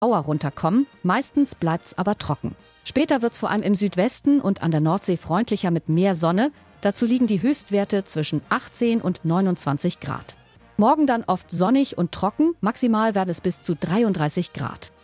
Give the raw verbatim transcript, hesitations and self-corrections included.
Auer runterkommen, meistens bleibt's aber trocken. Später wird's vor allem im Südwesten und an der Nordsee freundlicher mit mehr Sonne. Dazu liegen die Höchstwerte zwischen achtzehn und neunundzwanzig Grad. Morgen dann oft sonnig und trocken, maximal werden es bis zu dreiunddreißig Grad.